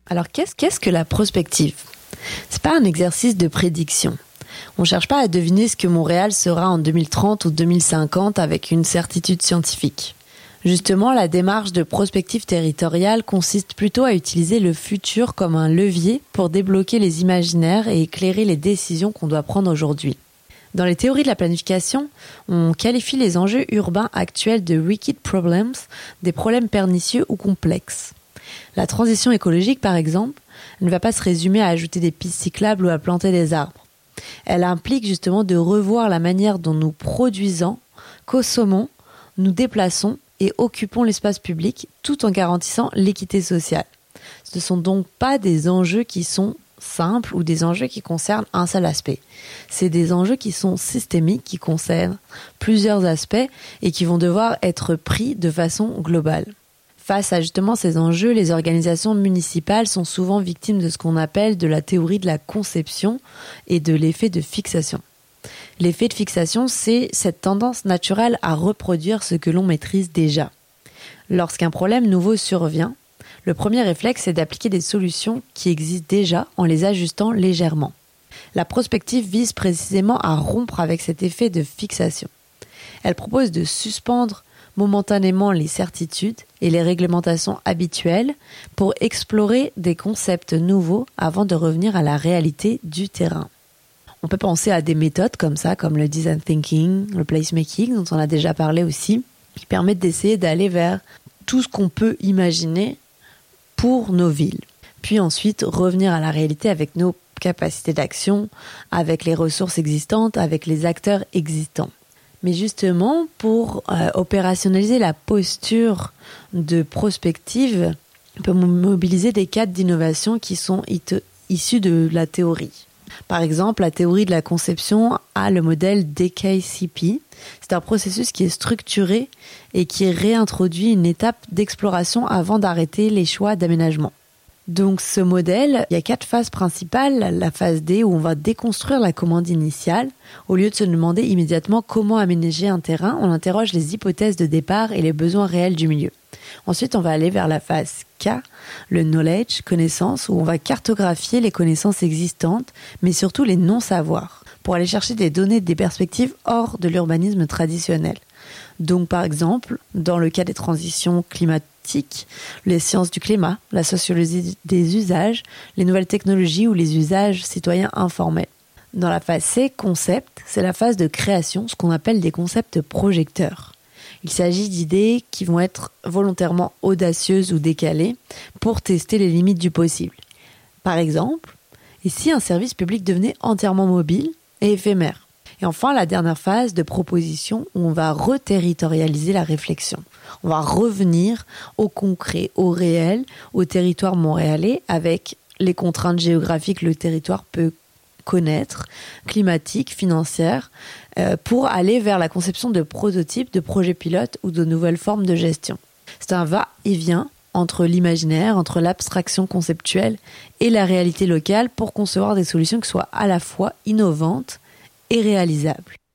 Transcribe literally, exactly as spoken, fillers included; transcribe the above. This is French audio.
Alors qu'est-ce, qu'est-ce que la prospective ? C'est pas un exercice de prédiction. On ne cherche pas à deviner ce que Montréal sera en deux mille trente ou deux mille cinquante avec une certitude scientifique. Justement, la démarche de prospective territoriale consiste plutôt à utiliser le futur comme un levier pour débloquer les imaginaires et éclairer les décisions qu'on doit prendre aujourd'hui. Dans les théories de la planification, on qualifie les enjeux urbains actuels de wicked problems, des problèmes pernicieux ou complexes. La transition écologique, par exemple, ne va pas se résumer à ajouter des pistes cyclables ou à planter des arbres. Elle implique justement de revoir la manière dont nous produisons, consommons, nous déplaçons et occupons l'espace public tout en garantissant l'équité sociale. Ce ne sont donc pas des enjeux qui sont simples ou des enjeux qui concernent un seul aspect. C'est des enjeux qui sont systémiques, qui concernent plusieurs aspects et qui vont devoir être pris de façon globale. Face à justement ces enjeux, les organisations municipales sont souvent victimes de ce qu'on appelle de la théorie de la conception et de l'effet de fixation. L'effet de fixation, c'est cette tendance naturelle à reproduire ce que l'on maîtrise déjà. Lorsqu'un problème nouveau survient, le premier réflexe est d'appliquer des solutions qui existent déjà en les ajustant légèrement. La prospective vise précisément à rompre avec cet effet de fixation. Elle propose de suspendre momentanément les certitudes et les réglementations habituelles pour explorer des concepts nouveaux avant de revenir à la réalité du terrain. On peut penser à des méthodes comme ça, comme le design thinking, le placemaking, dont on a déjà parlé aussi, qui permettent d'essayer d'aller vers tout ce qu'on peut imaginer pour nos villes. Puis ensuite, revenir à la réalité avec nos capacités d'action, avec les ressources existantes, avec les acteurs existants. Mais justement, pour euh, opérationnaliser la posture de prospective, on peut mobiliser des cadres d'innovation qui sont it- issus de la théorie. Par exemple, la théorie de la conception a le modèle D K C P. C'est un processus qui est structuré et qui réintroduit une étape d'exploration avant d'arrêter les choix d'aménagement. Donc ce modèle, il y a quatre phases principales. La phase D où on va déconstruire la commande initiale. Au lieu de se demander immédiatement comment aménager un terrain, on interroge les hypothèses de départ et les besoins réels du milieu. Ensuite, on va aller vers la phase K, le knowledge, connaissance, où on va cartographier les connaissances existantes, mais surtout les non-savoirs, pour aller chercher des données, des perspectives hors de l'urbanisme traditionnel. Donc par exemple, dans le cas des transitions climatiques, les sciences du climat, la sociologie des usages, les nouvelles technologies ou les usages citoyens informels. Dans la phase C, concept, c'est la phase de création, ce qu'on appelle des concepts projecteurs. Il s'agit d'idées qui vont être volontairement audacieuses ou décalées pour tester les limites du possible. Par exemple, et si un service public devenait entièrement mobile et éphémère ? Et enfin, la dernière phase de proposition où on va reterritorialiser la réflexion. On va revenir au concret, au réel, au territoire montréalais avec les contraintes géographiques que le territoire peut connaître, climatiques, financières, euh, pour aller vers la conception de prototypes, de projets pilotes ou de nouvelles formes de gestion. C'est un va-et-vient entre l'imaginaire, entre l'abstraction conceptuelle et la réalité locale pour concevoir des solutions qui soient à la fois innovantes et réalisables.